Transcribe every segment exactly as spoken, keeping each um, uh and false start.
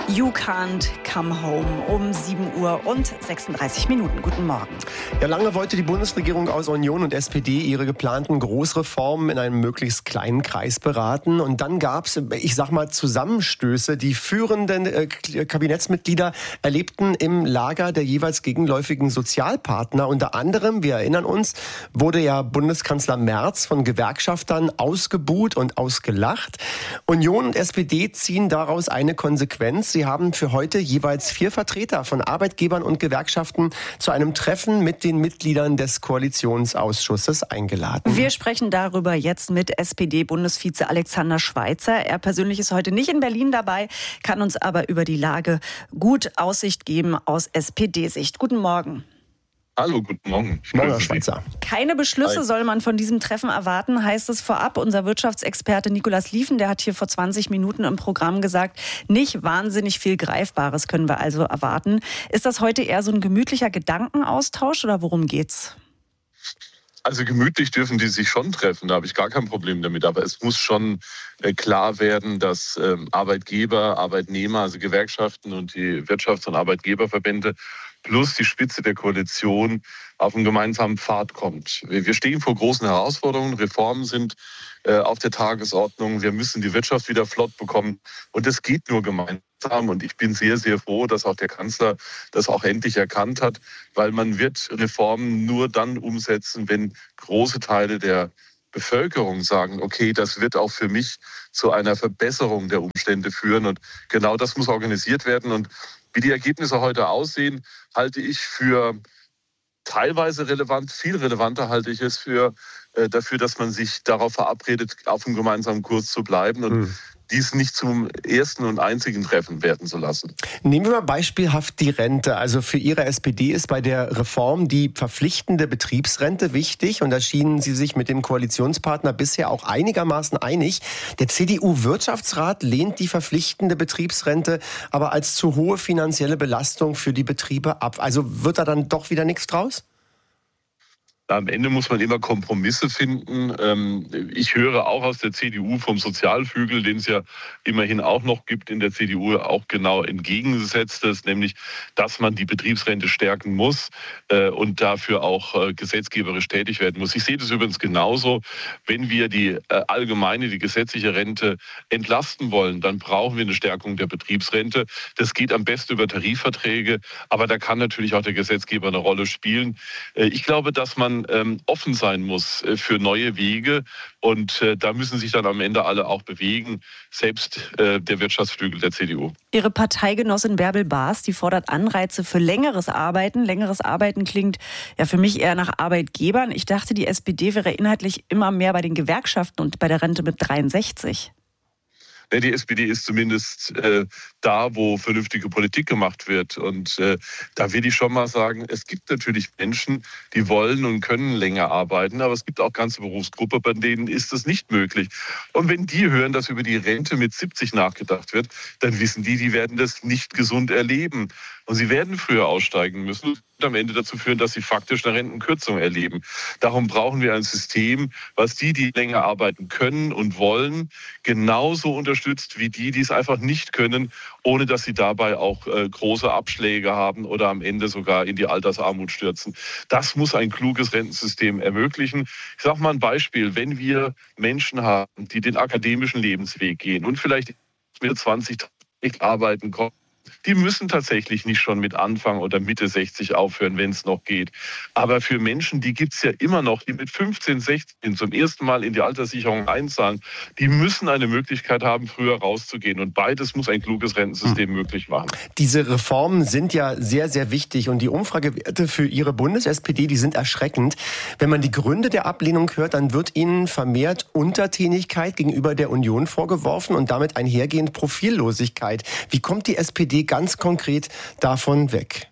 You Can't Come Home um sieben Uhr und sechsunddreißig Minuten. Guten Morgen. Ja, lange wollte die Bundesregierung aus Union und S P D ihre geplanten Großreformen in einem möglichst kleinen Kreis beraten. Und dann gab es, ich sag mal, Zusammenstöße. Die führenden äh, Kabinettsmitglieder erlebten im Lager der jeweils gegenläufigen Sozialpartner. Unter anderem, wir erinnern uns, wurde ja Bundeskanzler Merz von Gewerkschaftern ausgebuht und ausgelacht. Union und S P D ziehen daraus eine Konsequenz. Sie haben für heute jeweils vier Vertreter von Arbeitgebern und Gewerkschaften zu einem Treffen mit den Mitgliedern des Koalitionsausschusses eingeladen. Wir sprechen darüber jetzt mit S P D-Bundesvize Alexander Schweitzer. Er persönlich ist heute nicht in Berlin dabei, kann uns aber über die Lage gut Aussicht geben aus S P D-Sicht. Guten Morgen. Hallo, guten Morgen. Morgen, Herr Schweitzer. Keine Beschlüsse Hi. soll man von diesem Treffen erwarten, heißt es vorab. Unser Wirtschaftsexperte Nikolaus Lieven, der hat hier vor zwanzig Minuten im Programm gesagt, nicht wahnsinnig viel Greifbares können wir also erwarten. Ist das heute eher so ein gemütlicher Gedankenaustausch oder worum geht's? Also gemütlich dürfen die sich schon treffen, da habe ich gar kein Problem damit. Aber es muss schon äh, klar werden, dass ähm, Arbeitgeber, Arbeitnehmer, also Gewerkschaften und die Wirtschafts- und Arbeitgeberverbände plus die Spitze der Koalition auf einen gemeinsamen Pfad kommt. Wir stehen vor großen Herausforderungen. Reformen sind äh, auf der Tagesordnung. Wir müssen die Wirtschaft wieder flott bekommen. Und das geht nur gemeinsam. Und ich bin sehr, sehr froh, dass auch der Kanzler das auch endlich erkannt hat, weil man wird Reformen nur dann umsetzen, wenn große Teile der Bevölkerung sagen, okay, das wird auch für mich zu einer Verbesserung der Umstände führen. Und genau das muss organisiert werden. Und wie die Ergebnisse heute aussehen, halte ich für teilweise relevant. Viel relevanter halte ich es für äh, dafür, dass man sich darauf verabredet, auf einem gemeinsamen Kurs zu bleiben und mhm. dies nicht zum ersten und einzigen Treffen werden zu lassen. Nehmen wir mal beispielhaft die Rente. Also für Ihre S P D ist bei der Reform die verpflichtende Betriebsrente wichtig. Und da schienen Sie sich mit dem Koalitionspartner bisher auch einigermaßen einig. Der C D U-Wirtschaftsrat lehnt die verpflichtende Betriebsrente aber als zu hohe finanzielle Belastung für die Betriebe ab. Also wird da dann doch wieder nichts draus? Am Ende muss man immer Kompromisse finden. Ich höre auch aus der C D U vom Sozialflügel, den es ja immerhin auch noch gibt in der C D U, auch genau entgegengesetztes, nämlich, dass man die Betriebsrente stärken muss und dafür auch gesetzgeberisch tätig werden muss. Ich sehe das übrigens genauso. Wenn wir die allgemeine, die gesetzliche Rente entlasten wollen, dann brauchen wir eine Stärkung der Betriebsrente. Das geht am besten über Tarifverträge, aber da kann natürlich auch der Gesetzgeber eine Rolle spielen. Ich glaube, dass man offen sein muss für neue Wege und äh, da müssen sich dann am Ende alle auch bewegen, selbst äh, der Wirtschaftsflügel der C D U. Ihre Parteigenossin Bärbel Baas, die fordert Anreize für längeres Arbeiten. Längeres Arbeiten klingt ja für mich eher nach Arbeitgebern. Ich dachte, die S P D wäre inhaltlich immer mehr bei den Gewerkschaften und bei der Rente mit dreiundsechzig. Die S P D ist zumindest äh, da, wo vernünftige Politik gemacht wird. Und äh, da will ich schon mal sagen, es gibt natürlich Menschen, die wollen und können länger arbeiten, aber es gibt auch ganze Berufsgruppen, bei denen ist das nicht möglich. Und wenn die hören, dass über die Rente mit siebzig nachgedacht wird, dann wissen die, die werden das nicht gesund erleben. Und sie werden früher aussteigen müssen und am Ende dazu führen, dass sie faktisch eine Rentenkürzung erleben. Darum brauchen wir ein System, was die, die länger arbeiten können und wollen, genauso unterstützt wie die, die es einfach nicht können, ohne dass sie dabei auch äh, große Abschläge haben oder am Ende sogar in die Altersarmut stürzen. Das muss ein kluges Rentensystem ermöglichen. Ich sage mal ein Beispiel. Wenn wir Menschen haben, die den akademischen Lebensweg gehen und vielleicht mit zwanzig nicht arbeiten kommen, die müssen tatsächlich nicht schon mit Anfang oder Mitte sechzig aufhören, wenn es noch geht. Aber für Menschen, die gibt es ja immer noch, die mit fünfzehn, sechzehn zum ersten Mal in die Alterssicherung einzahlen, die müssen eine Möglichkeit haben, früher rauszugehen. Und beides muss ein kluges Rentensystem hm. möglich machen. Diese Reformen sind ja sehr, sehr wichtig. Und die Umfragewerte für Ihre Bundes-S P D, die sind erschreckend. Wenn man die Gründe der Ablehnung hört, dann wird Ihnen vermehrt Untertänigkeit gegenüber der Union vorgeworfen und damit einhergehend Profillosigkeit. Wie kommt die S P D ganz konkret davon weg?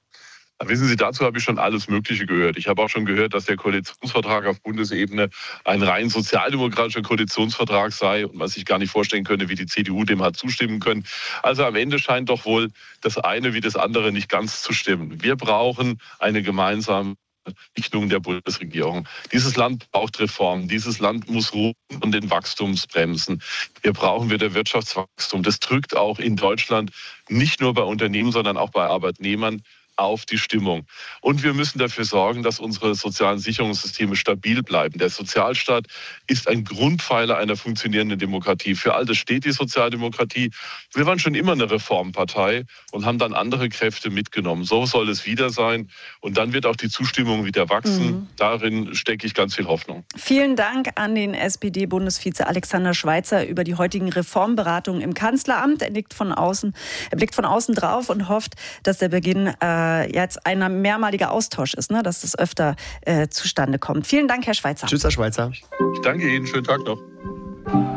Wissen Sie, dazu habe ich schon alles Mögliche gehört. Ich habe auch schon gehört, dass der Koalitionsvertrag auf Bundesebene ein rein sozialdemokratischer Koalitionsvertrag sei und man sich gar nicht vorstellen könne, wie die C D U dem hat zustimmen können. Also am Ende scheint doch wohl das eine wie das andere nicht ganz zu stimmen. Wir brauchen eine gemeinsame Richtung der Bundesregierung. Dieses Land braucht Reformen. Dieses Land muss ruhen und den Wachstumsbremsen. Wir brauchen wieder Wirtschaftswachstum. Das drückt auch in Deutschland nicht nur bei Unternehmen, sondern auch bei Arbeitnehmern auf die Stimmung. Und wir müssen dafür sorgen, dass unsere sozialen Sicherungssysteme stabil bleiben. Der Sozialstaat ist ein Grundpfeiler einer funktionierenden Demokratie. Für all das steht die Sozialdemokratie. Wir waren schon immer eine Reformpartei und haben dann andere Kräfte mitgenommen. So soll es wieder sein. Und dann wird auch die Zustimmung wieder wachsen. Mhm. Darin stecke ich ganz viel Hoffnung. Vielen Dank an den S P D-Bundesvize Alexander Schweitzer über die heutigen Reformberatungen im Kanzleramt. Er blickt von außen, er blickt von außen drauf und hofft, dass der Beginn äh, jetzt ein mehrmaliger Austausch ist, ne, dass das öfter äh, zustande kommt. Vielen Dank, Herr Schweitzer. Tschüss, Herr Schweitzer. Ich danke Ihnen. Schönen Tag noch.